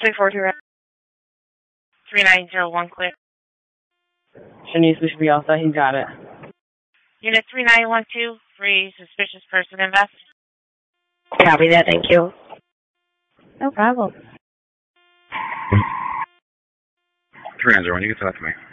342. 3901 clear. Shanice, we should be all set. He got it. Unit 3912, free suspicious person invest. Copy that, thank you. No problem. 301, you can talk to me.